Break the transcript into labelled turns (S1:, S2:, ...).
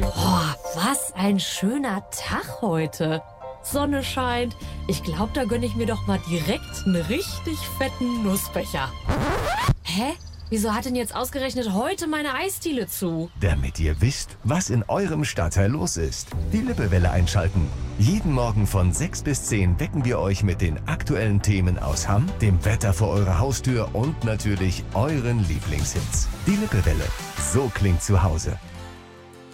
S1: Boah, was ein schöner Tag heute. Sonne scheint. Ich glaube, da gönne ich mir doch mal direkt einen richtig fetten Nussbecher. Hä? Wieso hat denn jetzt ausgerechnet heute meine Eisdiele zu?
S2: Damit ihr wisst, was in eurem Stadtteil los ist. Die Lippewelle einschalten. Jeden Morgen von 6 bis 10 wecken wir euch mit den aktuellen Themen aus Hamm, dem Wetter vor eurer Haustür und natürlich euren Lieblingshits. Die Lippewelle. So klingt zu Hause.